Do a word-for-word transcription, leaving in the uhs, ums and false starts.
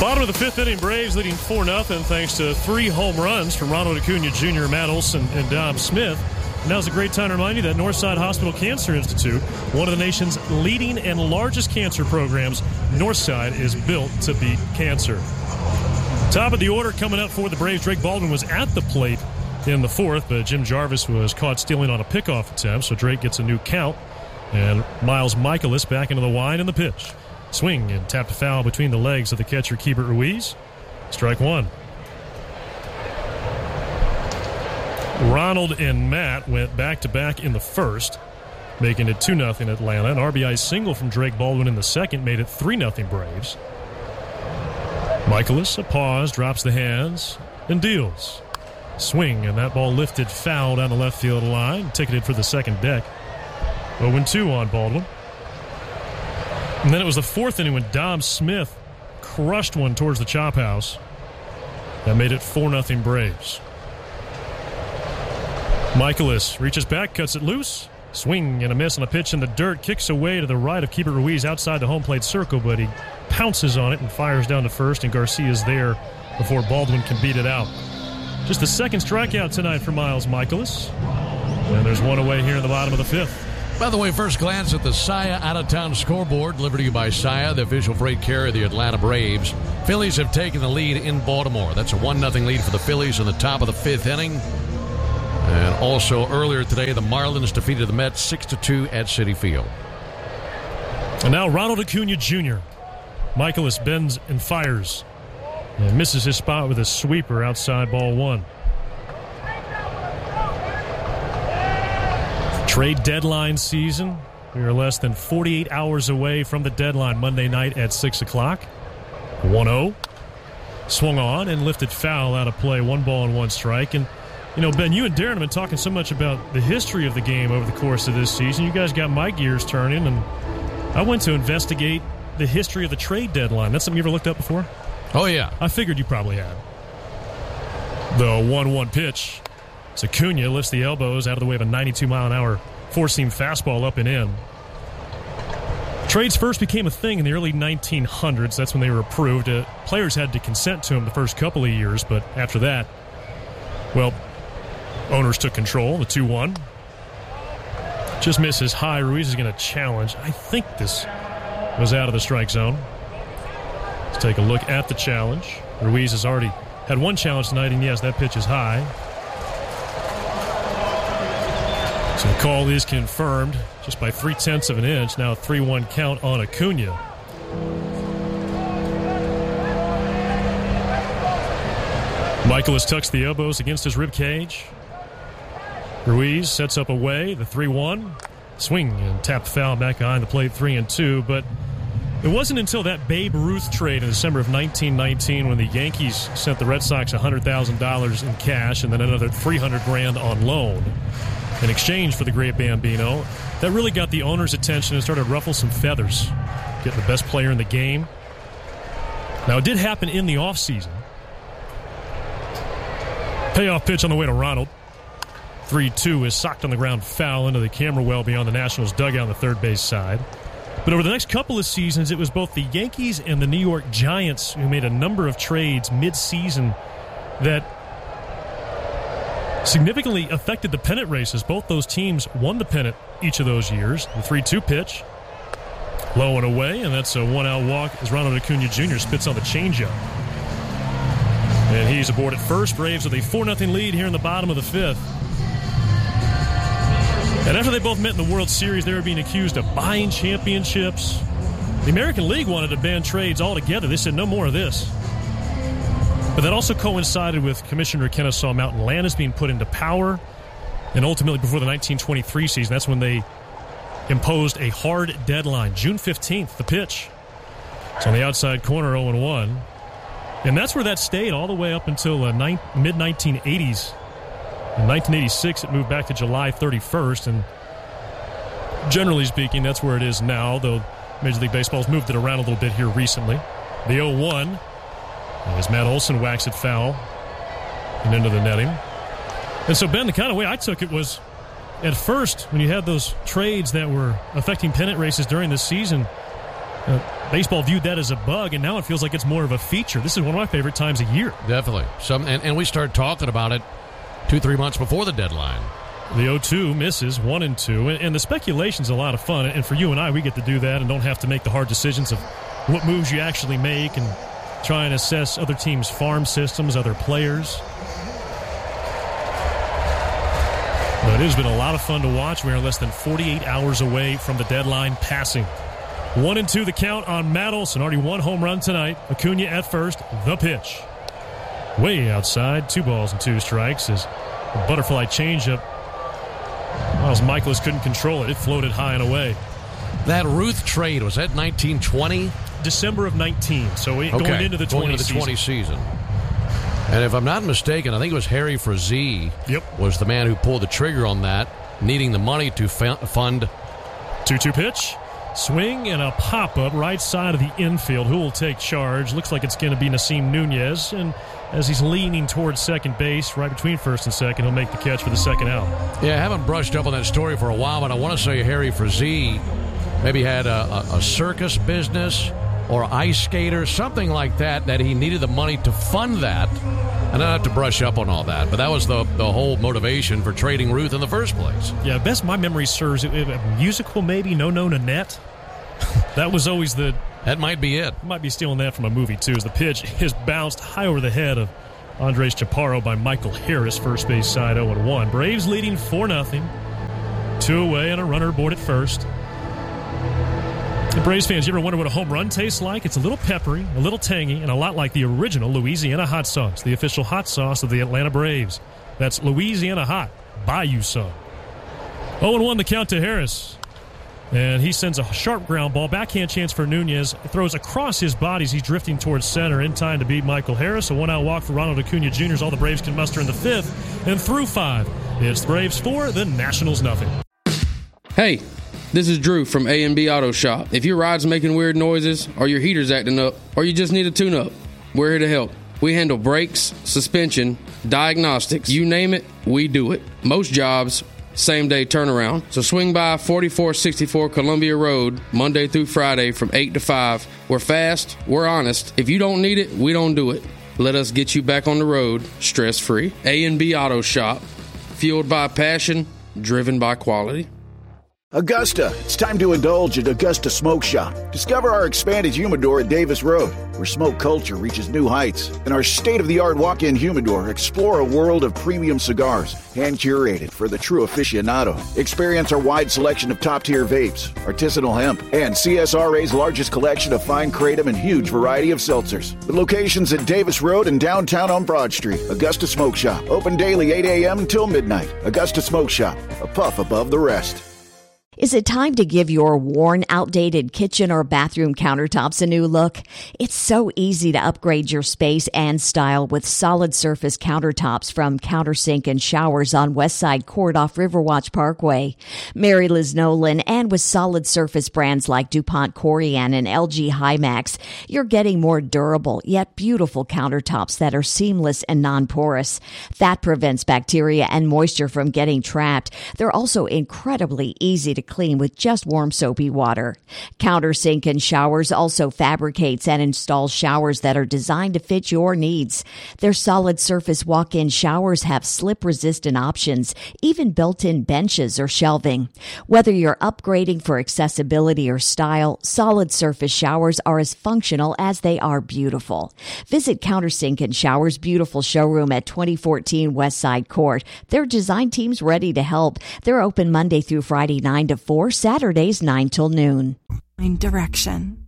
Bottom of the fifth inning, Braves leading four nothing thanks to three home runs from Ronald Acuna Junior, Matt Olson, and Dom Smith. And now's a great time to remind you that Northside Hospital Cancer Institute, one of the nation's leading and largest cancer programs, Northside is built to beat cancer. Top of the order coming up for the Braves. Drake Baldwin was at the plate in the fourth, but Jim Jarvis was caught stealing on a pickoff attempt, so Drake gets a new count. And Miles Michaelis back into the line in the pitch. Swing and tapped a foul between the legs of the catcher, Keibert Ruiz. Strike one. Ronald and Matt went back-to-back in the first, making it two nothing Atlanta. An R B I single from Drake Baldwin in the second made it three nothing Braves. Michaelis, a pause, drops the hands, and deals. Swing, and that ball lifted foul down the left field line, ticketed for the second deck. oh two on Baldwin. And then it was the fourth inning when Dom Smith crushed one towards the chop house. That made it four nothing Braves. Michaelis reaches back, cuts it loose. Swing and a miss on a pitch in the dirt. Kicks away to the right of Keibert Ruiz outside the home plate circle, but he pounces on it and fires down to first, and Garcia's there before Baldwin can beat it out. Just the second strikeout tonight for Miles Michaelis. And there's one away here in the bottom of the fifth. By the way, first glance at the Saia out-of-town scoreboard, delivered to you by Saia, the official freight carrier of the Atlanta Braves. Phillies have taken the lead in Baltimore. That's a one nothing lead for the Phillies in the top of the fifth inning. And also earlier today, the Marlins defeated the Mets six to two at Citi Field. And now Ronald Acuna Junior Michaelis bends and fires and misses his spot with a sweeper outside ball one. Trade deadline season. We are less than forty-eight hours away from the deadline Monday night at six o'clock. one oh. Swung on and lifted foul out of play. One ball and one strike. And, you know, Ben, you and Darren have been talking so much about the history of the game over the course of this season. You guys got my gears turning, and I went to investigate the history of the trade deadline. That's something you ever looked up before? Oh, yeah. I figured you probably had. The one one pitch. So Acuna lifts the elbows out of the way of a ninety-two mile an hour four-seam fastball up and in. Trades first became a thing in the early nineteen hundreds. That's when they were approved. Uh, players had to consent to them the first couple of years, but after that, well, owners took control. The two one. Just misses high. Ruiz is going to challenge. I think this was out of the strike zone. Let's take a look at the challenge. Ruiz has already had one challenge tonight, and yes, that pitch is high. So the call is confirmed just by three-tenths of an inch. Now a three one count on Acuna. Michaelis tucks the elbows against his rib cage. Ruiz sets up away, the three one. Swing and tapped foul back behind the plate, three and two. But it wasn't until that Babe Ruth trade in December of nineteen nineteen when the Yankees sent the Red Sox one hundred thousand dollars in cash and then another three hundred grand on loan in exchange for the great Bambino. That really got the owner's attention and started to ruffle some feathers, getting the best player in the game. Now, it did happen in the offseason. Payoff pitch on the way to Ronald. three two is socked on the ground, foul into the camera well beyond the Nationals' dugout on the third base side. But over the next couple of seasons, it was both the Yankees and the New York Giants who made a number of trades mid-season that significantly affected the pennant races. Both those teams won the pennant each of those years. The three two pitch, low and away, and that's a one-out walk as Ronald Acuna Junior spits on the changeup. And he's aboard at first. Braves with a four nothing lead here in the bottom of the fifth. And after they both met in the World Series, they were being accused of buying championships. The American League wanted to ban trades altogether. They said no more of this. But that also coincided with Commissioner Kennesaw Mountain Landis being put into power. And ultimately, before the nineteen twenty-three season, that's when they imposed a hard deadline. June fifteenth, the pitch. It's on the outside corner, oh and one. And that's where that stayed all the way up until uh, mid nineteen eighties. In nineteen eighty-six, it moved back to July thirty-first. And generally speaking, that's where it is now, though Major League Baseball's moved it around a little bit here recently. The oh one. As Matt Olson whacks it foul and into the netting. And so, Ben, the kind of way I took it was, at first, when you had those trades that were affecting pennant races during the season, uh, Baseball viewed that as a bug, and now it feels like it's more of a feature. This is one of my favorite times a year. Definitely. Some, and, and we started talking about it two, three months before the deadline. The oh two misses, one and two, and, and the speculation's a lot of fun. And for you and I, we get to do that and don't have to make the hard decisions of what moves you actually make and try and assess other teams' farm systems, other players. But it has been a lot of fun to watch. We are less than forty-eight hours away from the deadline passing. One and two the count on Matt Olson. Already one home run tonight. Acuna at first. The pitch. Way outside. Two balls and two strikes as a butterfly changeup. Miles Michaelis couldn't control it. It floated high and away. That Ruth trade, was that nineteen twenty? December of nineteen. So we, okay. going into the going twenty into the season. twenty season. And if I'm not mistaken, I think it was Harry Frazee yep. was the man who pulled the trigger on that, needing the money to fund. two two pitch. Swing and a pop-up right side of the infield. Who will take charge? Looks like it's going to be Nasim Nunez. And as he's leaning towards second base, right between first and second, he'll make the catch for the second out. Yeah, I haven't brushed up on that story for a while, but I want to say Harry Frazee maybe had a, a, a circus business or ice skater, something like that, that he needed the money to fund that. And I don't have to brush up on all that, but that was the, the whole motivation for trading Ruth in the first place. Yeah, best my memory serves, it, it, a musical maybe, No No Nanette. That was always the... That might be it. Might be stealing that from a movie, too, as the pitch is bounced high over the head of Andres Chaparro by Michael Harris, first base side oh and one. Braves leading four nothing. Two away and a runner aboard at first. And Braves fans, you ever wonder what a home run tastes like? It's a little peppery, a little tangy, and a lot like the original Louisiana hot sauce, the official hot sauce of the Atlanta Braves. That's Louisiana Hot, Bayou Sauce. oh and one the count to Harris. And he sends a sharp ground ball, backhand chance for Nunez, throws across his body as he's drifting towards center in time to beat Michael Harris. A one-out walk for Ronald Acuna Junior is all the Braves can muster in the fifth. And through five, it's the Braves four, the Nationals nothing. Hey, this is Drew from A and B Auto Shop. If your ride's making weird noises, or your heater's acting up, or you just need a tune-up, we're here to help. We handle brakes, suspension, diagnostics, you name it, we do it. Most jobs, same-day turnaround. So swing by forty-four sixty-four Columbia Road, Monday through Friday from eight to five. We're fast, we're honest. If you don't need it, we don't do it. Let us get you back on the road, stress-free. A and B Auto Shop, fueled by passion, driven by quality. Augusta, it's time to indulge at Augusta Smoke Shop. Discover our expanded humidor at Davis Road, where smoke culture reaches new heights. In our state-of-the-art walk-in humidor, explore a world of premium cigars, hand-curated for the true aficionado. Experience our wide selection of top-tier vapes, artisanal hemp, and C S R A's largest collection of fine kratom and huge variety of seltzers. With locations at Davis Road and downtown on Broad Street, Augusta Smoke Shop. Open daily eight a.m. until midnight. Augusta Smoke Shop, a puff above the rest. Is it time to give your worn, outdated kitchen or bathroom countertops a new look? It's so easy to upgrade your space and style with solid surface countertops from Countersink and Showers on Westside Court off Riverwatch Parkway. Mary Liz Nolan, and with solid surface brands like DuPont Corian and L G Hymax, you're getting more durable yet beautiful countertops that are seamless and non-porous. That prevents bacteria and moisture from getting trapped. They're also incredibly easy to clean with just warm soapy water. Countersink and Showers also fabricates and installs showers that are designed to fit your needs. Their solid surface walk-in showers have slip-resistant options, even built-in benches or shelving. Whether you're upgrading for accessibility or style, solid surface showers are as functional as they are beautiful. Visit Countersink and Showers' beautiful showroom at twenty fourteen Westside Court. Their design team's ready to help. They're open Monday through Friday nine to four, Saturdays nine till noon. Direction.